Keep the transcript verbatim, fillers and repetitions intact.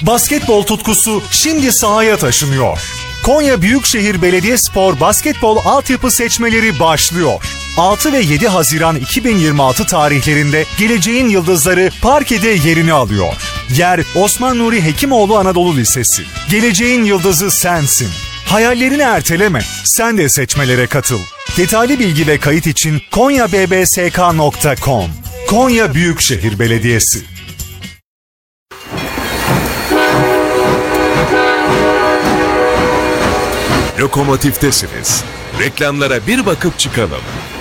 Basketbol tutkusu şimdi sahaya taşınıyor. Konya Büyükşehir Belediyespor basketbol altyapı seçmeleri başlıyor. altı ve yedi Haziran iki bin yirmi altı tarihlerinde geleceğin yıldızları parkede yerini alıyor. Yer Osman Nuri Hekimoğlu Anadolu Lisesi. Geleceğin yıldızı sensin. Hayallerini erteleme, sen de seçmelere katıl. Detaylı bilgi ve kayıt için konya b b s k nokta com. Konya Büyükşehir Belediyesi. Lokomotiftesiniz. Reklamlara bir bakıp çıkalım.